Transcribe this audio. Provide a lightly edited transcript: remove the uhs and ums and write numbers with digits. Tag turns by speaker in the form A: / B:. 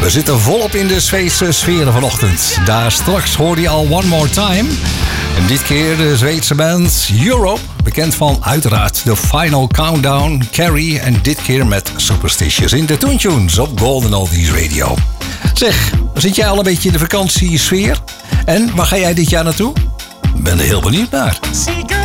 A: We zitten volop in de Zweedse sfeer vanochtend. Daar straks hoorde je al One More Time. En dit keer de Zweedse band Europe. Bekend van uiteraard The Final Countdown, Carrie. En dit keer met Superstitious in de Toontunes op Golden Oldies Radio. Zeg, zit jij al een beetje in de vakantiesfeer? En waar ga jij dit jaar naartoe? Ben er heel benieuwd naar.